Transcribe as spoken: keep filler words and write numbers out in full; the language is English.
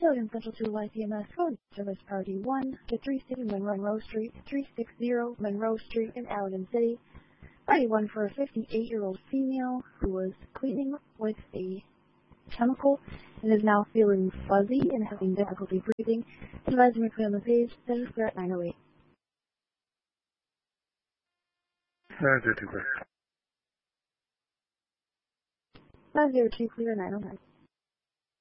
Salient Central to Y C M S phone service priority one to three sixty Monroe Street, three sixty Monroe Street in Allegan City. Priority one for a fifty-eight-year-old female who was cleaning with a chemical and is now feeling fuzzy and having difficulty breathing. Advise me clear on the page. Center Square at nine oh eight. nine zero two clear. five zero two clear nine oh nine.